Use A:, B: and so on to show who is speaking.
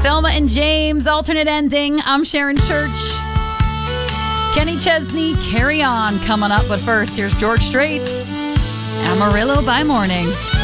A: Thelma and James, alternate ending. I'm Sharon Church. Kenny Chesney, Carry On, coming up. But first, here's George Strait, Amarillo by Morning.